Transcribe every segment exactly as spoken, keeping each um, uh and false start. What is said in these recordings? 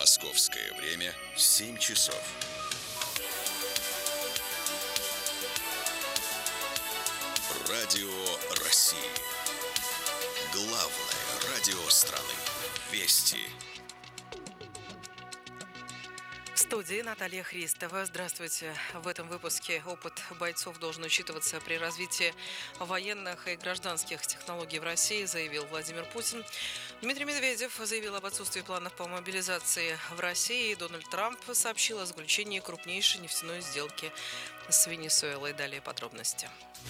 Московское время семь часов. Радио России. Главное радио страны. Вести. В студии Наталья Христова. Здравствуйте. В этом выпуске опыт бойцов должен учитываться при развитии военных и гражданских технологий в России, заявил Владимир Путин. Дмитрий Медведев заявил об отсутствии планов по мобилизации в России. Дональд Трамп сообщил о заключении крупнейшей нефтяной сделки с Венесуэлой. Далее подробности.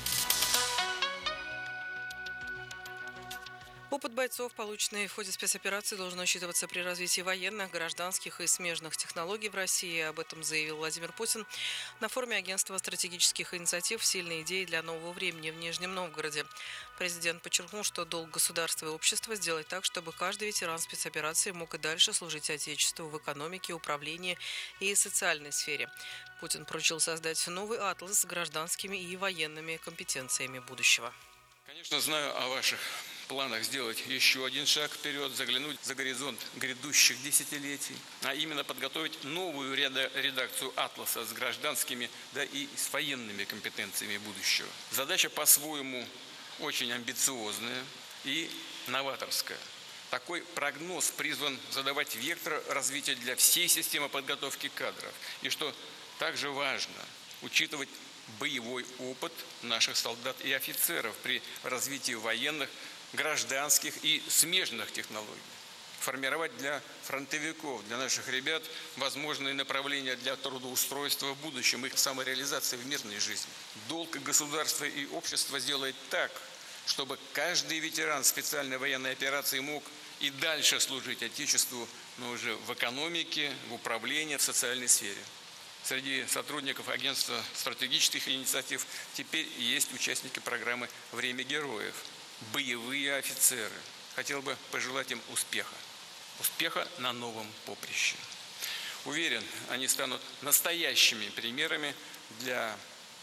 Опыт бойцов, полученный в ходе спецоперации, должен учитываться при развитии военных, гражданских и смежных технологий в России. Об этом заявил Владимир Путин на форуме Агентства стратегических инициатив «Сильные идеи для нового времени» в Нижнем Новгороде. Президент подчеркнул, что долг государства и общества сделать так, чтобы каждый ветеран спецоперации мог и дальше служить Отечеству в экономике, управлении и социальной сфере. Путин поручил создать новый атлас с гражданскими и военными компетенциями будущего. Конечно, знаю о ваших планах сделать еще один шаг вперед, заглянуть за горизонт грядущих десятилетий, а именно подготовить новую редакцию «Атласа» с гражданскими, да и с военными компетенциями будущего. Задача по-своему очень амбициозная и новаторская. Такой прогноз призван задавать вектор развития для всей системы подготовки кадров. И что также важно, учитывать боевой опыт наших солдат и офицеров при развитии военных, гражданских и смежных технологий. Формировать для фронтовиков, для наших ребят возможные направления для трудоустройства в будущем, их самореализации в мирной жизни. Долг государства и общества сделать так, чтобы каждый ветеран специальной военной операции мог и дальше служить Отечеству, но уже в экономике, в управлении, в социальной сфере. Среди сотрудников Агентства стратегических инициатив теперь есть участники программы «Время героев», боевые офицеры. Хотел бы пожелать им успеха. Успеха на новом поприще. Уверен, они станут настоящими примерами для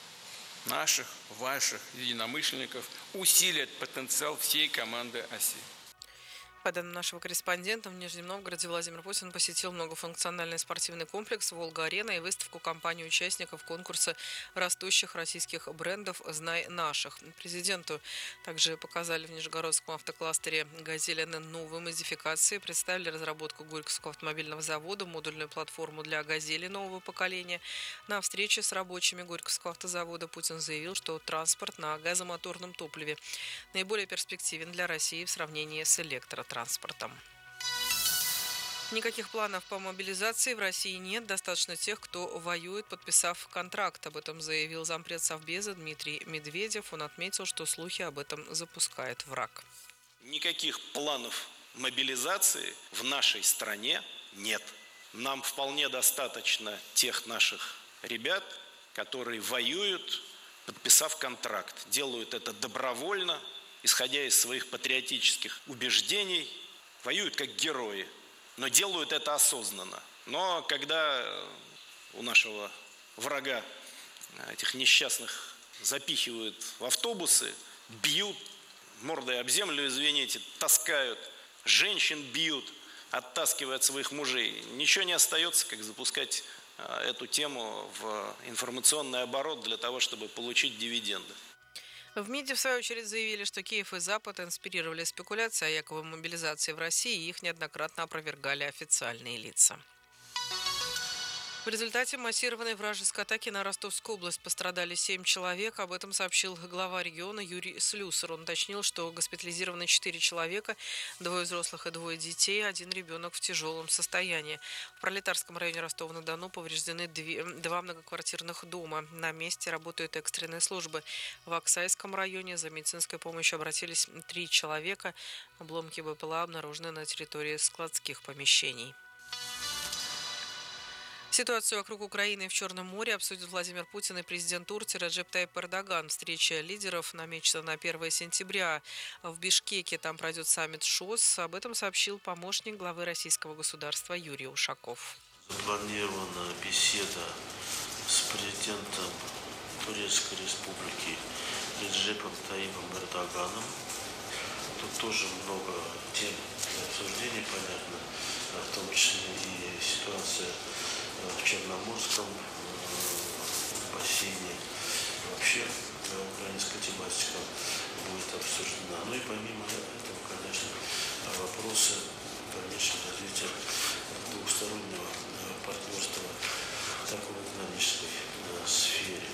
наших, ваших единомышленников, усилят потенциал всей команды «Оси». По данным нашего корреспондента, в Нижнем Новгороде Владимир Путин посетил многофункциональный спортивный комплекс «Волга-Арена» и выставку компаний участников конкурса растущих российских брендов «Знай наших». Президенту также показали в Нижегородском автокластере «Газель эн эн» новые модификации, представили разработку Горьковского автомобильного завода, модульную платформу для «Газели» нового поколения. На встрече с рабочими Горьковского автозавода Путин заявил, что транспорт на газомоторном топливе наиболее перспективен для России в сравнении с электротранспортом. транспортом. Никаких планов по мобилизации в России нет. Достаточно тех, кто воюет, подписав контракт. Об этом заявил зампред Совбеза Дмитрий Медведев. Он отметил, что слухи об этом запускает враг. Никаких планов мобилизации в нашей стране нет. Нам вполне достаточно тех наших ребят, которые воюют, подписав контракт. Делают это добровольно, исходя из своих патриотических убеждений, воюют как герои, но делают это осознанно. Но когда у нашего врага этих несчастных запихивают в автобусы, бьют, мордой об землю, извините, таскают, женщин бьют, оттаскивая от своих мужей, ничего не остается, как запускать эту тему в информационный оборот для того, чтобы получить дивиденды. В МИДе, в свою очередь, заявили, что Киев и Запад инспирировали спекуляции о якобы мобилизации в России, и их неоднократно опровергали официальные лица. В результате массированной вражеской атаки на Ростовскую область пострадали семь человек. Об этом сообщил глава региона Юрий Слюсар. Он уточнил, что госпитализированы четыре человека, двое взрослых и двое детей, один ребенок в тяжелом состоянии. В Пролетарском районе Ростова-на-Дону повреждены две, два многоквартирных дома. На месте работают экстренные службы. В Аксайском районе за медицинской помощью обратились три человека. Обломки БПЛА обнаружены на территории складских помещений. Ситуацию вокруг Украины и в Черном море обсудят Владимир Путин и президент Турции Реджеп Тайип Эрдоган. Встреча лидеров намечена на первое сентября. В Бишкеке там пройдет саммит ШОС. Об этом сообщил помощник главы российского государства Юрий Ушаков. Запланирована беседа с президентом Турецкой Республики Реджепом Тайипом Эрдоганом. Тут тоже много тем для обсуждения, понятно, в том числе и Черноморском бассейне. Вообще украинская тематика будет обсуждена. Ну и помимо этого, конечно, вопросы дальнейшего развития двухстороннего партнерства так и в экономической сфере.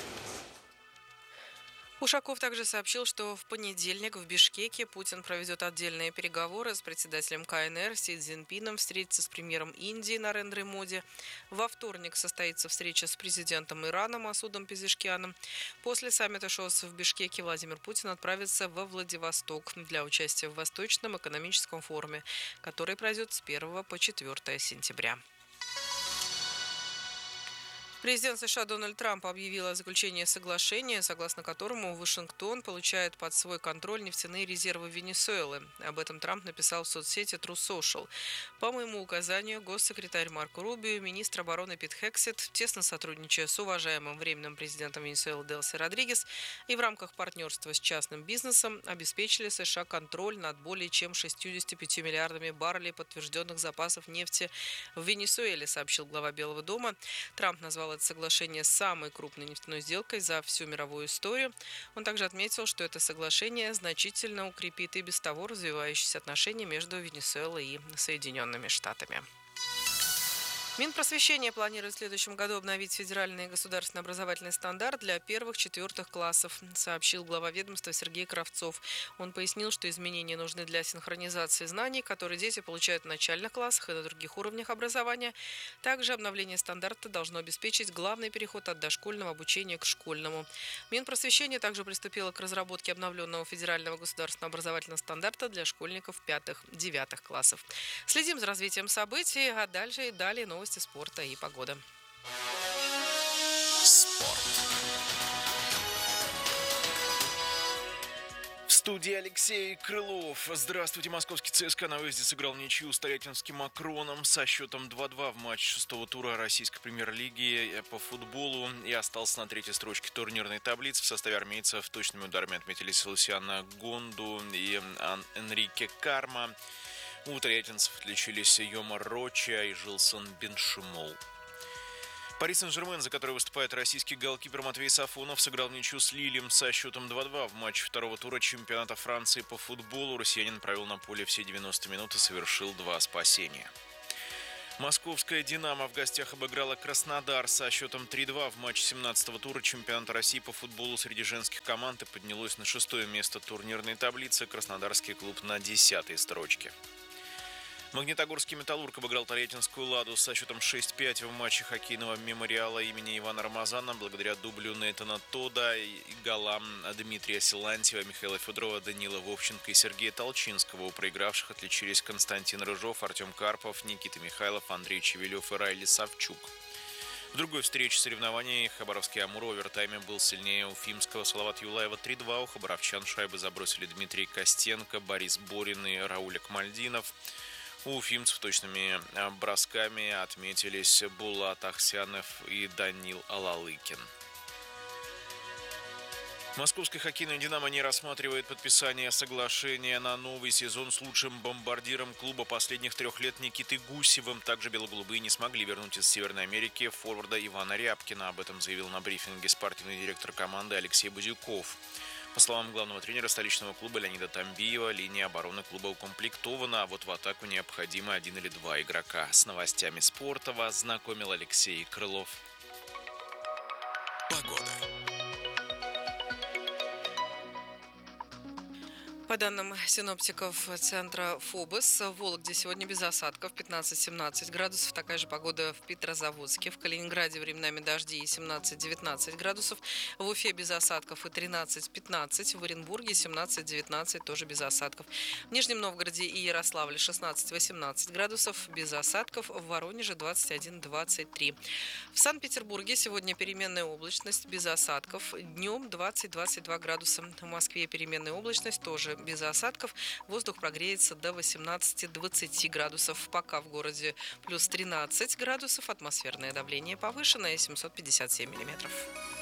Ушаков также сообщил, что в понедельник в Бишкеке Путин проведет отдельные переговоры с председателем ка эн эр Си Цзиньпином, встретится с премьером Индии Нарендре Моди. Во вторник состоится встреча с президентом Ирана Масудом Пезешкианом. После саммита ШОС в Бишкеке Владимир Путин отправится во Владивосток для участия в Восточном экономическом форуме, который пройдет с первого по четвёртое сентября. Президент США Дональд Трамп объявил о заключении соглашения, согласно которому Вашингтон получает под свой контроль нефтяные резервы Венесуэлы. Об этом Трамп написал в соцсети True Social. По моему указанию, госсекретарь Марко Рубио и министр обороны Пит Хексет, тесно сотрудничая с уважаемым временным президентом Венесуэлы Делси Родригес и в рамках партнерства с частным бизнесом, обеспечили США контроль над более чем шестьюдесятью пятью миллиардами баррелей подтвержденных запасов нефти в Венесуэле, сообщил глава Белого дома. Трамп назвал это соглашение самой крупной нефтяной сделкой за всю мировую историю. Он также отметил, что это соглашение значительно укрепит и без того развивающиеся отношения между Венесуэлой и Соединенными Штатами. Минпросвещение планирует в следующем году обновить федеральный государственный образовательный стандарт для первых-четвертых классов, сообщил глава ведомства Сергей Кравцов. Он пояснил, что изменения нужны для синхронизации знаний, которые дети получают в начальных классах и на других уровнях образования. Также обновление стандарта должно обеспечить главный переход от дошкольного обучения к школьному. Минпросвещение также приступило к разработке обновленного федерального государственного образовательного стандарта для школьников пятых-девятых классов. Следим за развитием событий, а дальше и далее новости спорта и погода. Спорт. В студии Алексей Крылов. Здравствуйте. Московский ЦСКА на выезде сыграл ничью с тольяттинским «Акроном» со счетом два-два в матче шестого тура российской премьер-лиги по футболу и остался на третьей строчке турнирной таблицы. В составе армейцев точными ударами отметились Лусиано Гонду и Энрике Карма. У тольяттинцев отличились Йомар Роча и Жилсон Беншимол. Пари Сен-Жермен, за который выступает российский голкипер Матвей Сафонов, сыграл в ничью с Лилем со счетом два-два в матче второго тура чемпионата Франции по футболу. Россиянин провел на поле все девяносто минут и совершил два спасения. Московская «Динамо» в гостях обыграла Краснодар со счетом три-два в матче семнадцатого тура чемпионата России по футболу среди женских команд и поднялось на шестое место турнирной таблицы. Краснодарский клуб на десятой строчке. Магнитогорский «Металлург» обыграл тольяттинскую «Ладу» со счетом шесть-пять в матче хоккейного мемориала имени Ивана Рамазана благодаря дублю Нейтана Тода и голам Дмитрия Силантьева, Михаила Федорова, Данила Вовченко и Сергея Толчинского. У проигравших отличились Константин Рыжов, Артем Карпов, Никита Михайлов, Андрей Чевелев и Райли Савчук. В другой встрече соревнований хабаровский «Амур» в овертайме был сильнее уфимского Салават Юлаева три-два. У хабаровчан шайбы забросили Дмитрий Костенко, Борис Борин и Рауль Акмальдинов. У уфимцев точными бросками отметились Булат Ахсянов и Данил Алалыкин. Московская хоккейная «Динамо» не рассматривает подписание соглашения на новый сезон с лучшим бомбардиром клуба последних трех лет Никитой Гусевым. Также бело-голубые не смогли вернуть из Северной Америки форварда Ивана Рябкина. Об этом заявил на брифинге спортивный директор команды Алексей Бузюков. По словам главного тренера столичного клуба Леонида Тамбиева, линия обороны клуба укомплектована, а вот в атаку необходимо один или два игрока. С новостями спорта вас знакомил Алексей Крылов. Погода. По данным синоптиков центра ФОБОС, в Вологде сегодня без осадков пятнадцать-семнадцать градусов. Такая же погода в Петрозаводске. В Калининграде временами дожди и семнадцать-девятнадцать градусов. В Уфе без осадков и тринадцать-пятнадцать. В Оренбурге семнадцать-девятнадцать, тоже без осадков. В Нижнем Новгороде и Ярославле шестнадцать-восемнадцать градусов, без осадков. В Воронеже двадцать один-двадцать три. В Санкт-Петербурге сегодня переменная облачность, без осадков. Днем двадцать-двадцать два градуса. В Москве переменная облачность, тоже без осадков. Воздух прогреется до восемнадцати-двадцати градусов. Пока в городе плюс тринадцать градусов. Атмосферное давление повышенное, семьсот пятьдесят семь миллиметров.